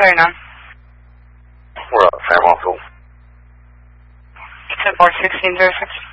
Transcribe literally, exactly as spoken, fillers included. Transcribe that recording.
Carry on. We're up, Fairmont School. ten four sixteen zero six.